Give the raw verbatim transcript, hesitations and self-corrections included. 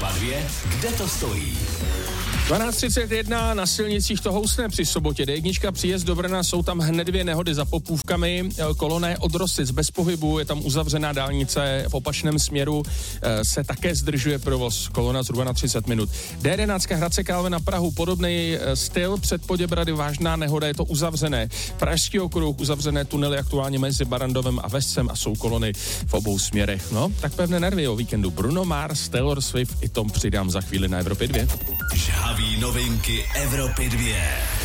Evropa dva, kde to stojí? dvanáct třicet jedna na silnicích to housne při sobotě. D jedna příjezd do Brna, jsou tam hned dvě nehody za Popůvkami. Koloné od Rosic bez pohybu, je tam uzavřená dálnice v opačném směru, se také zdržuje provoz, kolona zhruba na třicet minut. D jedenáct Hradce Králové na Prahu, podobný styl, před Poděbrady vážná nehoda, je to uzavřené. Pražský okruh, uzavřené tunely aktuálně mezi Barandovem a Vescem a jsou kolony v obou směrech. No, tak pevné nervy o víkendu. Bruno Mars, Taylor Swift, i tom přidám za chvíli na Evropě dva. Žhavý novinky Evropy dva.